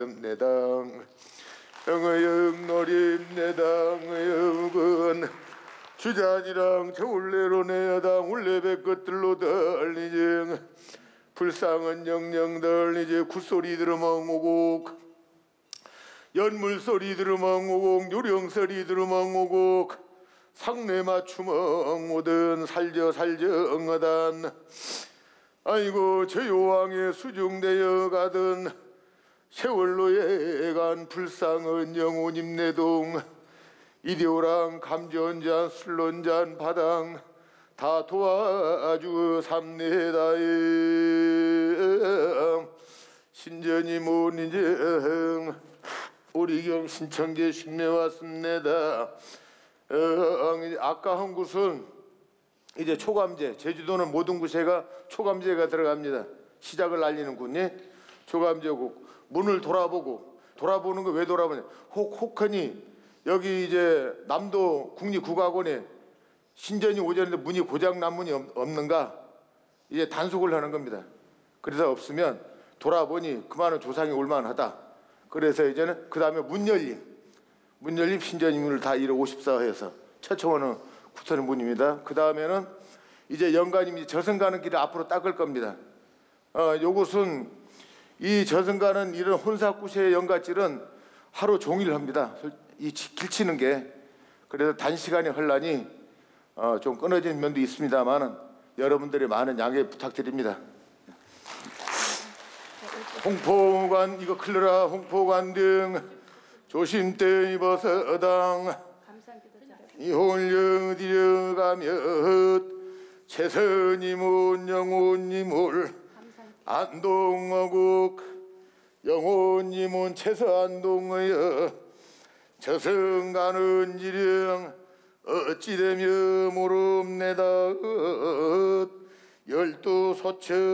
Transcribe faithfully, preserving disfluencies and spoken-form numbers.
내당 영의영 노림 내당의 영은 주잔이랑 저울레로 내야당 울레배 것들로 달리지 불쌍한 영령들 이제 굿소리 들으면 오고 연물소리 들으면 오고 요령소리 들으면 오고 상내 맞추면 오든 살저 살정하단 아이고 저 요왕의 수중되어 가든 세월로에 간 불쌍한 영혼님 내동 이디오랑 감전잔 술론잔 바당 다 도와주 삼내다에 신전이 못인정 우리경 신청계 식내 왔습니다. 어, 아까 한 곳은 이제 초감제, 제주도는 모든 곳에가 초감제가 들어갑니다. 시작을 알리는 군이 초감제고 문을 돌아보고 돌아보는 거 왜 돌아보냐? 혹 혹하니 여기 이제 남도 국립국악원에 신전이 오전인데 문이 고장 난 문이 없는가? 이제 단속을 하는 겁니다. 그래서 없으면 돌아보니 그만한 조상이 올만하다. 그래서 이제는 그 다음에 문 열림, 문 열림 신전이 문을 다 일오십사 해서 최초원은 구천의 문입니다. 그 다음에는 이제 영가님이 저승 가는 길을 앞으로 닦을 겁니다. 어, 요것은 이 저승 가는 이런 혼사구세의 영가길은 하루 종일 합니다. 이 길치는 게 그래서 단시간에 하려니 어, 좀 끊어진 면도 있습니다만은 여러분들의 많은 양해 부탁드립니다. 홍포관 이거 클러라 홍포관 등 조심때 입어서당 이홀려 들여가며 최선이문 영혼이물 안동어국 영혼이문 최서 안동어여 저승 가는 지령 어찌되며 모릅내다 열두 소처